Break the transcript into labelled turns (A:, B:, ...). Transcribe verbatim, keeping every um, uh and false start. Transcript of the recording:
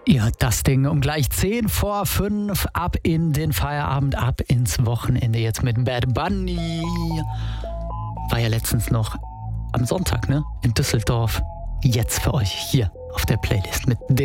A: Ja, das Ding um gleich zehn vor fünf, ab in den Feierabend, ab ins Wochenende jetzt mit Bad Bunny. War ja letztens noch am Sonntag, ne? In Düsseldorf. Jetzt für euch hier auf der Playlist mit den